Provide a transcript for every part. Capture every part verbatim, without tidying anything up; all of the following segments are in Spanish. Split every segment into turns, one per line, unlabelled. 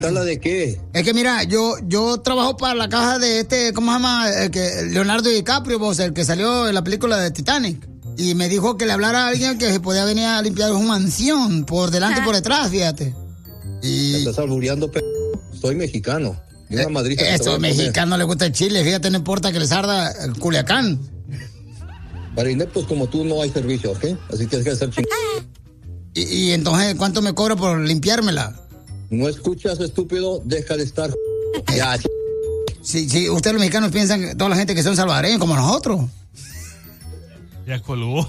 ¿Habla de qué?
Es que mira, yo yo trabajo para la caja de este, ¿cómo se llama? El que, Leonardo DiCaprio, vos, el que salió en la película de Titanic. Y me dijo que le hablara a alguien que se podía venir a limpiar su mansión por delante y por detrás, fíjate. Y...
¿Me estás albureando, p***? Soy mexicano. Y una madriza
eh, Estos mexicanos les gusta el chile, fíjate, no importa que les arda el Culiacán.
Para ineptos como tú no hay servicio, ¿ok? Así que tienes que estar chingando.
Y, y entonces, ¿cuánto me cobra por limpiármela?
No escuchas, estúpido, deja de estar. Ya.
Sí, sí, ustedes los mexicanos piensan que toda la gente que son salvadoreños como nosotros.
Ya colgó.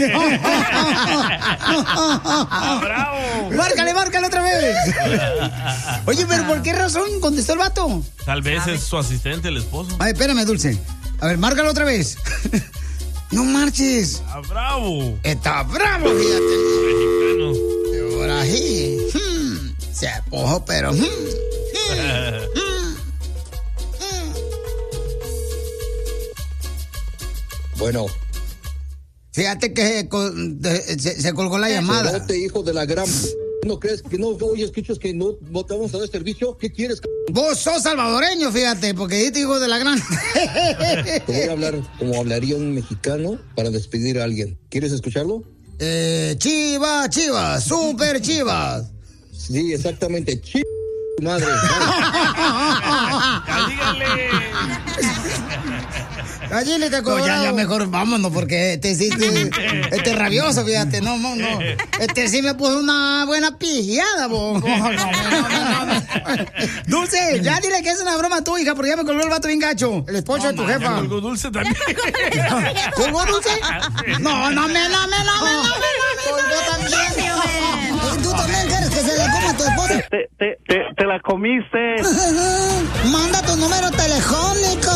¡Bravo! Márcale, márcale otra vez. Oye, pero ¿por qué razón contestó el vato?
Tal vez es su asistente, el esposo.
Ay, espérame, Dulce. A ver, márcalo otra vez. No marches.
Está bravo.
Está bravo, fíjate.
Mexicano.
Ahora sí. Hmm. Se apojó, pero... Hmm. Hmm. Hmm.
Bueno.
Fíjate que se, se, se colgó la llamada.
Cerote, hijo de la gran... ¿No crees que no oye, escuchas que no, no te vamos a dar servicio? ¿Qué quieres?
Vos sos salvadoreño, fíjate, porque dijiste hijo de la gran...
Te voy a hablar como hablaría un mexicano para despedir a alguien. ¿Quieres escucharlo?
Eh, chivas, chivas, super chivas.
Sí, exactamente. Ch... madre.
Dígale.
Allí le te no, ya, ya mejor vámonos porque este sí, este, este rabioso, fíjate, no, no, no. Este sí me puso una buena pijada, vos. Dulce, ya dile que es una broma tu hija, porque ya me colgó el vato bien gacho. El esposo no, de tu man, jefa.
Colgó Dulce también.
¿Colgó Dulce? No, no me, no me, no me, no me, colgó también. Tú también quieres que se le coma a tu esposa.
Te, te, te, te la comiste.
Manda tu número telefónico.